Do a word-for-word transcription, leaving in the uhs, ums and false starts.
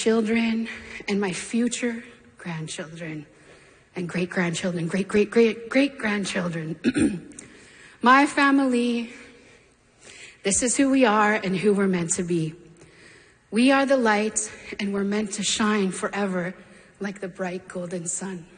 children and my future grandchildren and great-grandchildren, great-great-great-great-grandchildren. My family, this is who we are and who we're meant to be. We are the light, and we're meant to shine forever like the bright golden sun.